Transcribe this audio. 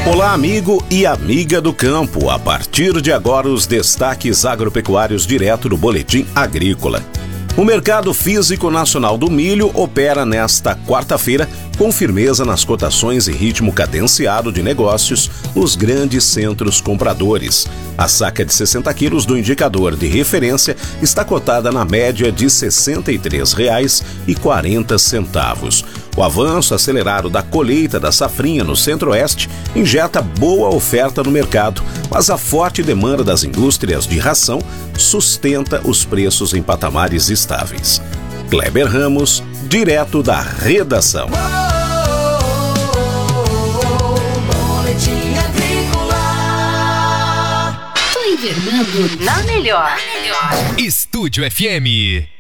Olá, amigo e amiga do campo. A partir de agora, os destaques agropecuários direto do Boletim Agrícola. O mercado físico nacional do milho opera nesta quarta-feira com firmeza nas cotações e ritmo cadenciado de negócios nos grandes centros compradores. A saca de 60 quilos do indicador de referência está cotada na média de R$ 63,40. O avanço acelerado da colheita da safrinha no Centro-Oeste injeta boa oferta no mercado, mas a forte demanda das indústrias de ração sustenta os preços em patamares estáveis. Kleber Ramos, direto da redação. Tô invernando na melhor. Estúdio FM.